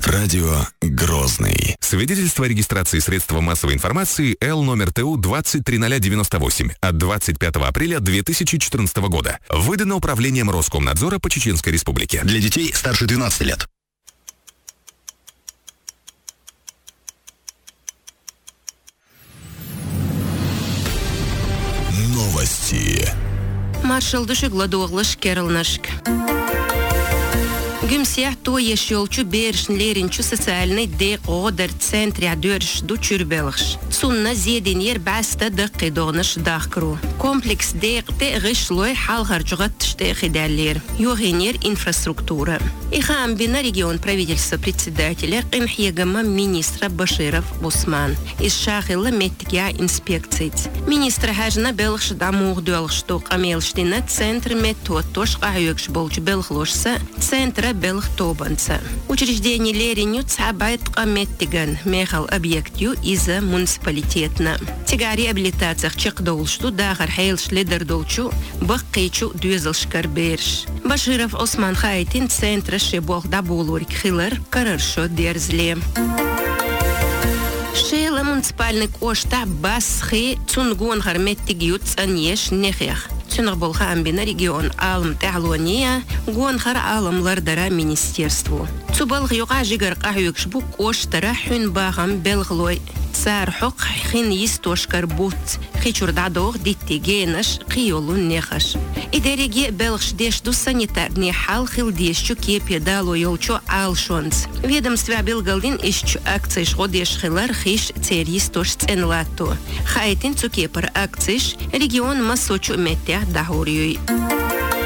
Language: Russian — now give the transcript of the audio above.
Радио Грозный. Свидетельство о регистрации средства массовой информации Л номер ТУ 203098 от 25 апреля 2014 года. Выдано Управлением Роскомнадзора по Чеченской Республике. Для детей старше 12 лет. Новости. Маршал души гладуглыш Кералнашк. Гümсех то ешелчу бершнлеринчу социальный декодер центре дөрш ду чурбелгш. Сунна зединер баста дакидоныш дахкру. Комплекс декте гышлой халгаржугат штехидаллер. Югенер инфраструктура. Ихам бина регион правительства председателя Кимхьегама министра Баширов Усман. Из шахила меттия инспекциц. Министра хажна белгш дамуг дуалштук амелштина центр метотош аюкш болч белглошса центра белых тобанца. Учреждение Лериню цабайт каметтиган мехал объектю из-за муниципалитетна. Тига реабилитациях чекдолшту дахар хейлш лидердолчу бахкейчу дюзелшкар берш. Баширов Осман Хайтин центра шебох дабулурик хилер караршо дерзле. Шейла муниципальный кошта басхи цунгон харметтигют цаньеш нехех. Цунагболха амбина регион алым тәғлуания гуанхар алымлар дара министерству. Цубалғы юға жигар қағюкш бұк оштара хүн бағам белғлой. Цар хук хин истошкар бут хичурдадох диттигенаш қиолун нехаш. Идереге белгш дешду санитарный хал хилдешчу кепе дало йолчу алшонц. Ведомстве белгалдин ищу акции шходеш хилар хиш церистош ценлату. Хайтин цукепар акциш регион масочу метя дахурюй.